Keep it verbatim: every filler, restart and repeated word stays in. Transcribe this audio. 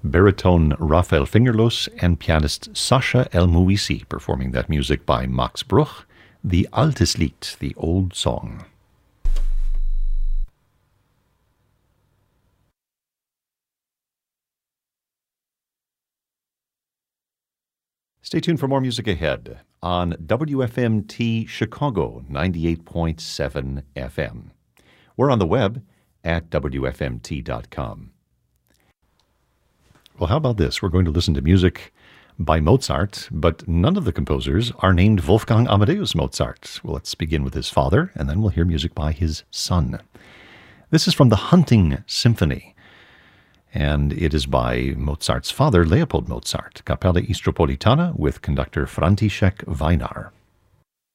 baritone Raphael Fingerlos, and pianist Sascha El-Mouissi performing that music by Max Bruch, the Altes Lied, the old song. Stay tuned for more music ahead on W F M T Chicago ninety-eight point seven F M. We're on the web at W F M T dot com. Well, how about this? We're going to listen to music by Mozart, but none of the composers are named Wolfgang Amadeus Mozart. Well, let's begin with his father, and then we'll hear music by his son. This is from the Hunting Symphony, and it is by Mozart's father, Leopold Mozart, Kapelle Istropolitana, with conductor František Vajnar.